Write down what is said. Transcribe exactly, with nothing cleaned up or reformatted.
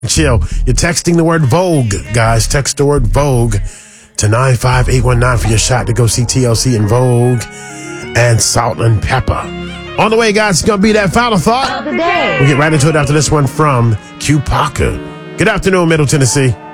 Chill. You're texting the word Vogue, guys. Text the word Vogue to nine five eight one nine for your shot to go see T L C in Vogue and Salt and Pepper. On the way, guys, it's going to be that final thought. Of the day. We'll get right into it after this one from Q Parker. Good afternoon, Middle Tennessee.